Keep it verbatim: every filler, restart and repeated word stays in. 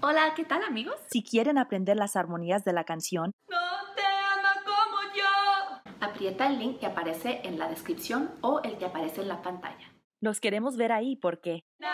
Hola, ¿qué tal, amigos? Si quieren aprender las armonías de la canción No te ama como yo. Aprieta el link que aparece en la descripción o el que aparece en la pantalla. los queremos ver ahí porque